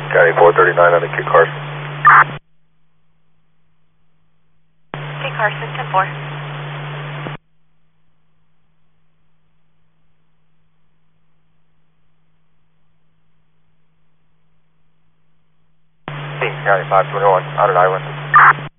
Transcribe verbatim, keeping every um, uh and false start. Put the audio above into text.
County four thirty-nine on the Kit Carson. Kit Carson, ten four. County five twenty-one, out at Island.